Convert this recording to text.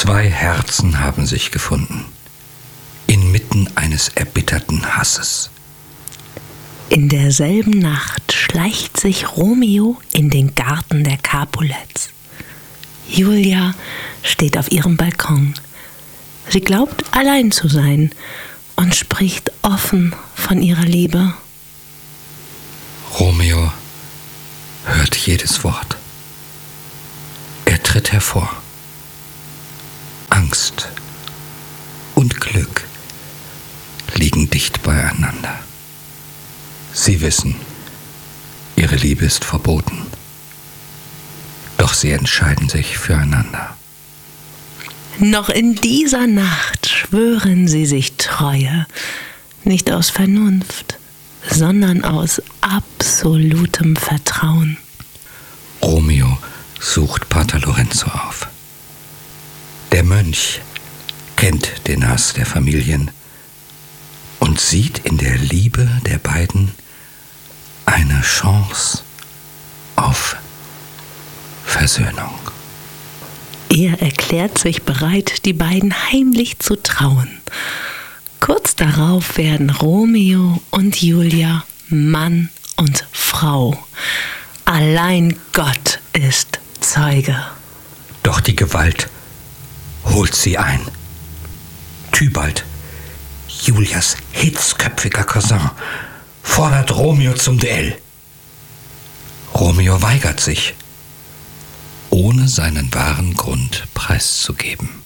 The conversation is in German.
Zwei Herzen haben sich gefunden, inmitten eines erbitterten Hasses. In derselben Nacht schleicht sich Romeo in den Garten der Capulets. Julia steht auf ihrem Balkon. Sie glaubt, allein zu sein und spricht offen von ihrer Liebe. Romeo hört jedes Wort. Er tritt hervor. Angst und Glück liegen dicht beieinander. Sie wissen, ihre Liebe ist verboten. Doch sie entscheiden sich füreinander. Noch in dieser Nacht schwören sie sich Treue, nicht aus Vernunft, sondern aus absolutem Vertrauen. Romeo sucht Pater Lorenzo auf. Der Mönch kennt den Hass der Familien und sieht in der Liebe der beiden eine Chance auf Versöhnung. Er erklärt sich bereit, die beiden heimlich zu trauen. Kurz darauf werden Romeo und Julia Mann und Frau. Allein Gott ist Zeuge. Doch die Gewalt holt sie ein. Tybalt, Julias hitzköpfiger Cousin, fordert Romeo zum Duell. Romeo weigert sich, ohne seinen wahren Grund preiszugeben.